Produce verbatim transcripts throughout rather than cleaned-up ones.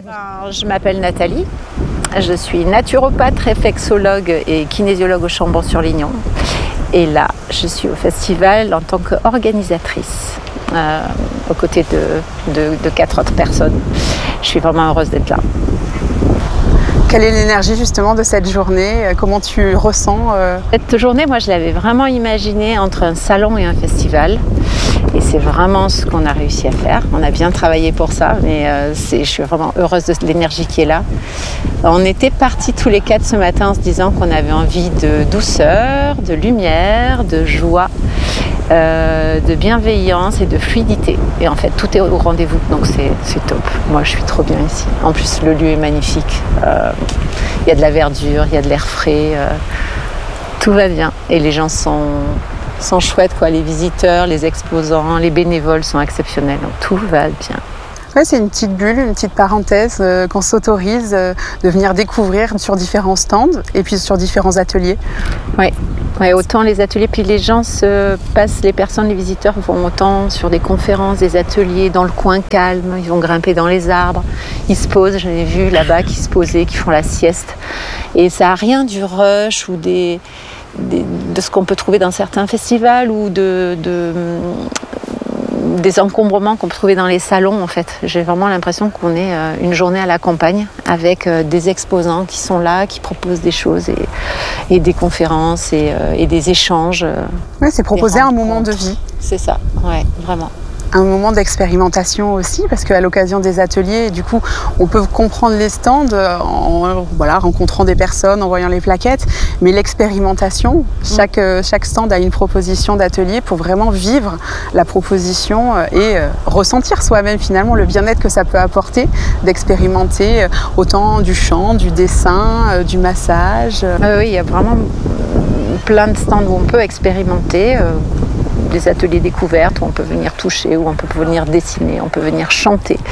Alors, je m'appelle Nathalie, je suis naturopathe, réflexologue et kinésiologue au Chambon-sur-Lignon. Et là, je suis au festival en tant qu'organisatrice, euh, aux côtés de, de, de quatre autres personnes. Je suis vraiment heureuse d'être là. Quelle est l'énergie justement de cette journée? Comment tu ressens euh... Cette journée, moi, je l'avais vraiment imaginée entre un salon et un festival. Et c'est vraiment ce qu'on a réussi à faire. On a bien travaillé pour ça, mais euh, c'est, je suis vraiment heureuse de l'énergie qui est là. On était partis tous les quatre ce matin en se disant qu'on avait envie de douceur, de lumière, de joie, euh, de bienveillance et de fluidité. Et en fait, tout est au rendez-vous, donc c'est, c'est top. Moi, je suis trop bien ici. En plus, le lieu est magnifique. Euh, il y a de la verdure, il y a de l'air frais. Euh, tout va bien. Et les gens sont... sont chouettes, quoi. Les visiteurs, les exposants, les bénévoles sont exceptionnels, donc tout va bien. Ouais, c'est une petite bulle, une petite parenthèse euh, qu'on s'autorise euh, de venir découvrir sur différents stands et puis sur différents ateliers. Oui, ouais, autant les ateliers, puis les gens se passent, les personnes, les visiteurs vont autant sur des conférences, des ateliers dans le coin calme, ils vont grimper dans les arbres, ils se posent, j'en ai vu là-bas qui se posaient, qui font la sieste. Et ça n'a rien du rush ou des... Des, de ce qu'on peut trouver dans certains festivals ou de, de, des encombrements qu'on peut trouver dans les salons en fait. J'ai vraiment l'impression qu'on est euh, une journée à la campagne avec euh, des exposants qui sont là, qui proposent des choses et, et des conférences et, euh, et des échanges. Euh, ouais, c'est proposer un moment de vie. C'est ça, ouais, vraiment. Un moment d'expérimentation aussi, parce qu'à l'occasion des ateliers, du coup, on peut comprendre les stands en voilà, rencontrant des personnes, en voyant les plaquettes, mais l'expérimentation, chaque, mmh. chaque stand a une proposition d'atelier pour vraiment vivre la proposition et ressentir soi-même finalement le bien-être que ça peut apporter d'expérimenter autant du chant, du dessin, du massage. Euh, oui, il y a vraiment plein de stands où on peut expérimenter. Euh... des ateliers découvertes où on peut venir toucher, où on peut venir dessiner, on peut venir chanter,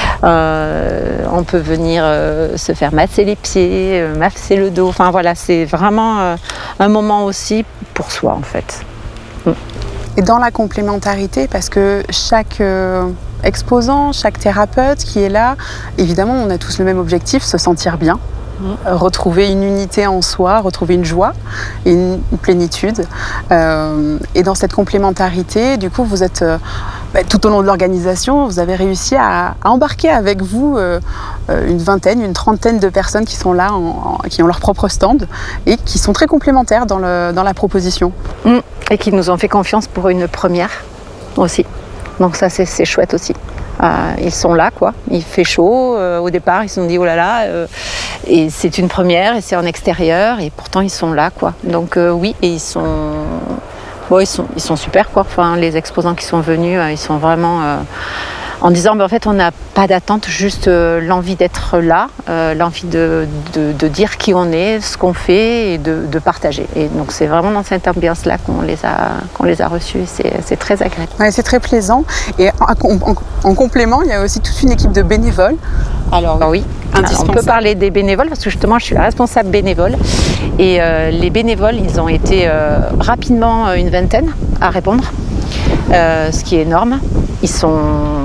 euh, on peut venir euh, se faire masser les pieds, euh, masser le dos. Enfin voilà, c'est vraiment euh, un moment aussi pour soi en fait. Mm. Et dans la complémentarité, parce que chaque euh, exposant, chaque thérapeute qui est là, évidemment on a tous le même objectif, se sentir bien. Mmh. Retrouver une unité en soi, retrouver une joie et une plénitude. Euh, et dans cette complémentarité, du coup, vous êtes euh, bah, tout au long de l'organisation, vous avez réussi à, à embarquer avec vous euh, une vingtaine, une trentaine de personnes qui sont là, en, en, qui ont leur propre stand et qui sont très complémentaires dans, le, dans la proposition. Mmh. Et qui nous ont fait confiance pour une première aussi. Donc ça, c'est, c'est chouette aussi. Euh, ils sont là, quoi. Il fait chaud. Euh, au départ, ils se sont dit oh là là. Euh, et c'est une première, et c'est en extérieur, et pourtant ils sont là, quoi. Donc euh, oui, et ils sont, bon, ils sont, ils sont super, quoi. Enfin, les exposants qui sont venus, euh, ils sont vraiment euh, en disant, ben, en fait, on n'a pas d'attente, juste euh, l'envie d'être là, euh, l'envie de, de, de dire qui on est, ce qu'on fait, et de, de partager. Et donc c'est vraiment dans cette ambiance-là qu'on les a, qu'on les a reçus. C'est, c'est très agréable. Ouais, c'est très plaisant. Et en, en, en complément, il y a aussi toute une équipe de bénévoles. Alors oui, alors, on peut parler des bénévoles parce que justement je suis la responsable bénévole et euh, les bénévoles ils ont été euh, rapidement une vingtaine à répondre, euh, ce qui est énorme. Ils sont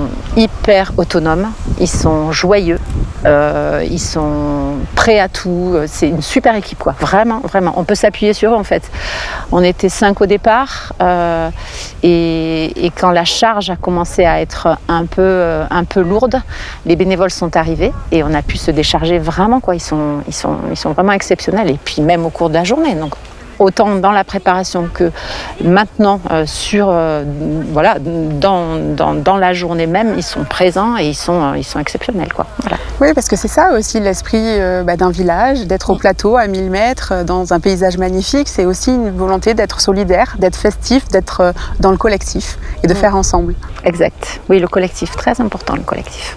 hyper autonomes, ils sont joyeux, euh, ils sont prêts à tout. C'est une super équipe, quoi. Vraiment, vraiment. On peut s'appuyer sur eux, en fait. On était cinq au départ, euh, et, et quand la charge a commencé à être un peu, euh, un peu lourde, les bénévoles sont arrivés et on a pu se décharger vraiment, quoi. Ils sont, ils sont, ils sont vraiment exceptionnels. Et puis même au cours de la journée. Donc, autant dans la préparation que maintenant euh, sur euh, voilà dans, dans, dans la journée même, ils sont présents et ils sont euh, ils sont exceptionnels, quoi. Voilà. Oui, parce que c'est ça aussi l'esprit euh, bah, d'un village, d'être au plateau à mille mètres dans un paysage magnifique. C'est aussi une volonté d'être solidaire, d'être festif, d'être euh, dans le collectif et de mmh. faire ensemble. Exact. Oui, le collectif, très important, le collectif.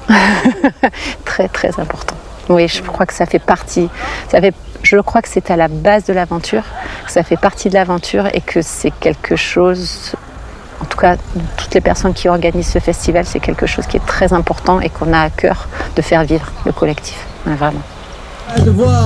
Très très important. Oui, je crois que ça fait partie. Ça fait Je crois que c'est à la base de l'aventure, que ça fait partie de l'aventure et que c'est quelque chose, en tout cas, toutes les personnes qui organisent ce festival, c'est quelque chose qui est très important et qu'on a à cœur de faire vivre, le collectif, vraiment.